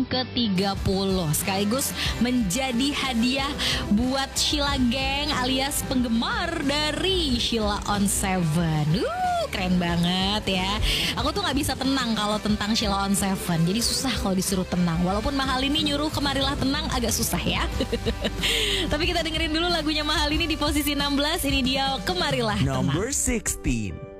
yang ke-30, sekaligus menjadi hadiah buat Sheila Gang alias penggemar dari Sheila on 7. Keren banget ya. Aku tuh gak bisa tenang kalau tentang Sheila on 7. Jadi susah kalau disuruh tenang. Walaupun Mahal ini nyuruh kemarilah tenang agak susah ya. Tapi kita dengerin dulu lagunya Mahal ini di posisi 16. Ini dia Kemarilah Tenang. Number 16.